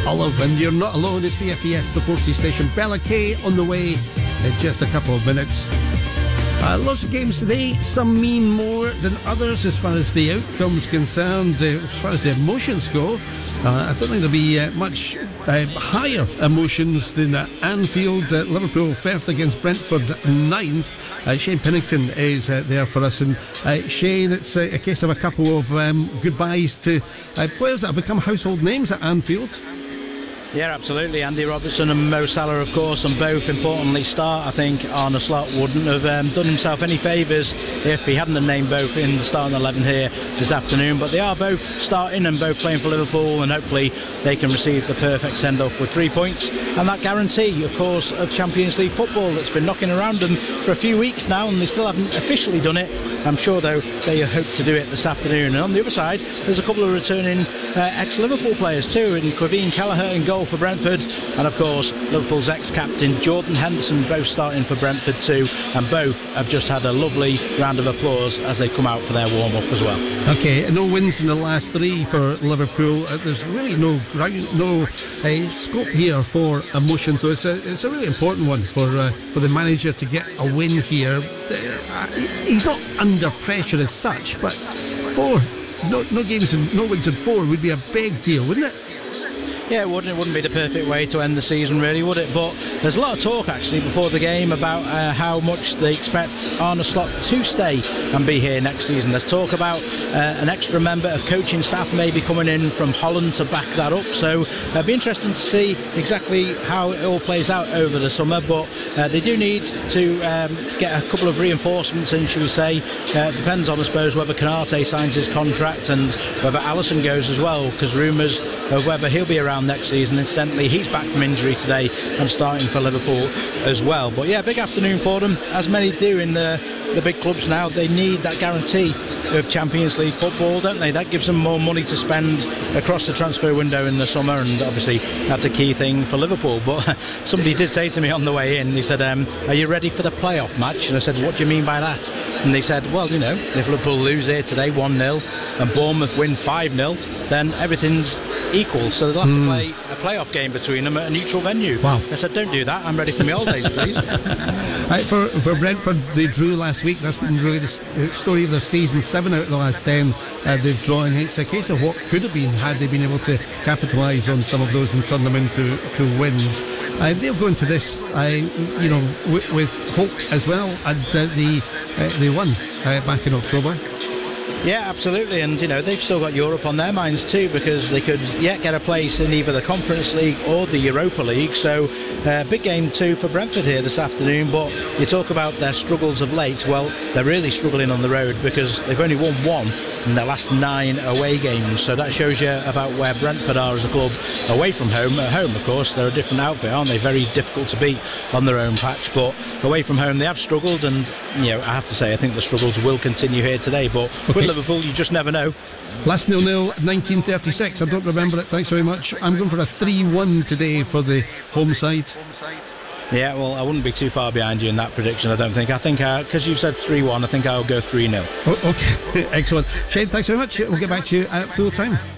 Olive, and you're not alone. It's BFBS, the 4C station. Bella K on the way in just a couple of minutes. Lots of games today. Some mean more than others as far as the outcome's concerned. As far as the emotions go, I don't think there'll be much higher emotions than Anfield. Liverpool 5th against Brentford 9th. Shane Pennington is there for us. And Shane, it's a case of a couple of goodbyes to players that have become household names at Anfield. Yeah, absolutely. Andy Robertson and Mo Salah, of course, and both importantly start. I think Arne Slot wouldn't have done himself any favours if he hadn't named both in the starting 11 here this afternoon. But they are both starting and both playing for Liverpool, and hopefully they can receive the perfect send-off with 3 points. And that guarantee, of course, of Champions League football that's been knocking around them for a few weeks now, and they still haven't officially done it. I'm sure, though, they hope to do it this afternoon. And on the other side, there's a couple of returning ex-Liverpool players too, in Quaveen Kelleher in goal for Brentford, and of course Liverpool's ex-captain Jordan Henderson, both starting for Brentford too, and both have just had a lovely round of applause as they come out for their warm-up as well. Okay, no wins in the last three for Liverpool. There's really no scope here for emotion, so it's a really important one for the manager to get a win here. He's not under pressure as such, but no games and no wins in 4 would be a big deal, wouldn't it? Yeah, it wouldn't be the perfect way to end the season, really, would it? But there's a lot of talk, actually, before the game about how much they expect Arne Slot to stay and be here next season. There's talk about an extra member of coaching staff maybe coming in from Holland to back that up. So it'll be interesting to see exactly how it all plays out over the summer. But they do need to get a couple of reinforcements in, shall we say. It depends on, I suppose, whether Konate signs his contract and whether Alisson goes as well, because rumours of whether he'll be around next season. Incidentally, he's back from injury today and starting for Liverpool as well. But yeah, big afternoon for them, as many do in the big clubs now. They need that guarantee of Champions League football, don't they? That gives them more money to spend across the transfer window in the summer, and obviously that's a key thing for Liverpool. But somebody did say to me on the way in, they said, are you ready for the playoff match? And I said, what do you mean by that? And they said, well, you know, if Liverpool lose here today 1-0 and Bournemouth win 5-0, then everything's equal, so they'll have to play a playoff game between them at a neutral venue. Wow. I said, don't do that, I'm ready for my holidays, please. For Brentford, they drew last week. That's been really the story of their season. 7 out of the last 10 they've drawn. It's a case of what could have been had they been able to capitalise on some of those and turn them into wins. They'll go into this with hope as well, and they won back in October. Yeah, absolutely, and you know they've still got Europe on their minds too, because they could get a place in either the Conference League or the Europa League. So big game too for Brentford here this afternoon. But you talk about their struggles of late. Well, they're really struggling on the road because they've only won 1 in their last 9 away games. So that shows you about where Brentford are as a club away from home. At home, of course, they're a different outfit, aren't they? Very difficult to beat on their own patch. But away from home, they have struggled, and you know I have to say I think the struggles will continue here today. But with Liverpool, you just never know. Last 0-0 1936. I don't remember it. Thanks very much. I'm going for a 3-1 today for the home side. Yeah, well, I wouldn't be too far behind you in that prediction, I don't think. I think, because you've said 3-1, I think I'll go 3-0. Okay, excellent. Shane, thanks very much. We'll get back to you at full time.